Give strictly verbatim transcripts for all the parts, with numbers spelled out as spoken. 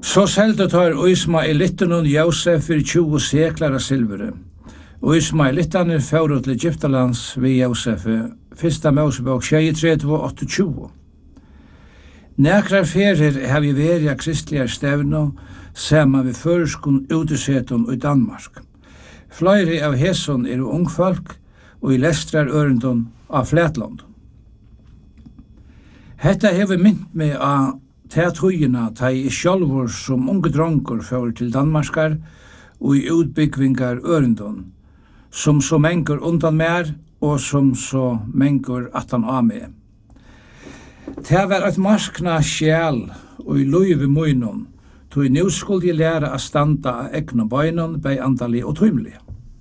Så selte tar Ismaelitten og Josef for tjue seklar av silvere. Og Ismaelittene fører til Egyptalands ved Josef, fyrsta Mosebok tjuetre og tjue. Nekrar ferier har vi vært av kristelige stevner, sammen ved føreskon uteseton i Danmark. Flere av hesson er ungfolk, og i lestrar ørendon av Flatland. Hetta hever mynt med av teatruina ta i sjálvur som unge dronker fører til Danmarskar og i utbyggvingar ørendon, som så mengur undan mer og som så mengur atan av med. Det var et marskna sjæl og i løyve møynon, tog nu skulle jeg lære å standa av egna bøynon, bei andali og tøymlige.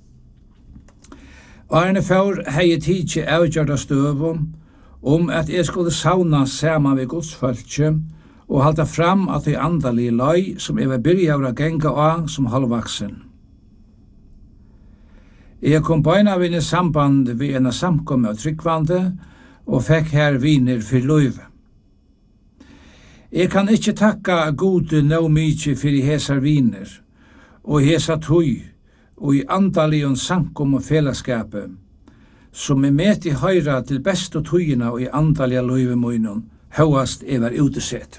Arne Faur hei tidsi avgjørda støvum om at jeg skulle sauna saman ved godsfølge og halda fram at jeg andali løy som jeg var byrja av å genga av som halvvaksen. Jeg kom bøyna vinne samband ved en samkomme av tryggvande og fekk her viner for løyve. Jeg kan ikke takka gode nå mykje fyrir hesar viner og hesa tøy og i andalion samkom og fellesskapet, som er med i høyra til best og tøyina og i andalia løyvemøynon, høyast er var utesett.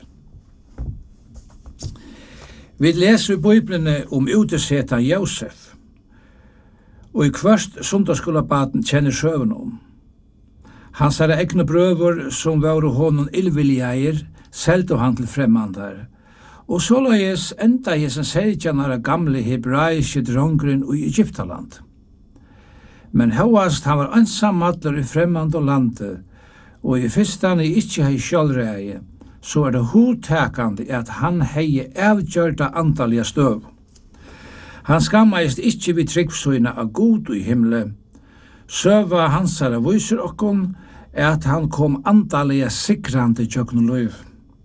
Vi leser i Bibelene om utesetan Josef, og i kvørst sundagsskolabaten kjenner søvn om. Hans er egne brøver som var honom illviljeir, selte han til fremmandar, og såleis enda i sin seitjanare gamle hebraiske drongren i Egyptaland. Men høyast han var ansammadler i fremmand og landet, og i fyrstan i ikkje hei sjálvreie, så er det hodtakande at han hei avgjørda antalliga støv. Han skammeist ikkje vid tryggsuina av god i himle. Søva hansara viser okkon er at han kom antalliga sikrande tjøkno løyv.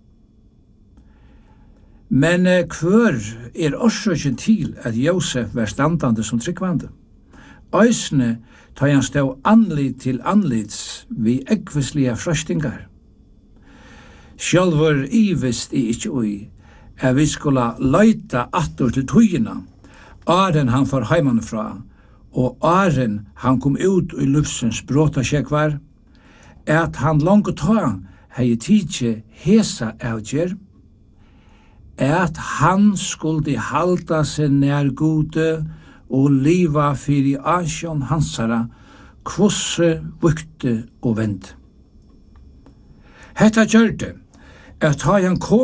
Men eh, hver er årsøkjen til at Josef var standande som tryggvande? Øysene tar han stå anlit til anlits vi ekvislige frøstingar. Sjálfur ivist i ikkje ui, er vi skulle løyta attor til tøyina, åren han får heimanfra, og åren han kom ut i lufsens bråta sjekvar, er at han langt ta hei tidse hesa avgjer, er at han skulle halda seg nær gode og liva fyri asjon hansara, kvosse, vukte og vend. Hetta gjørte, at ta han kom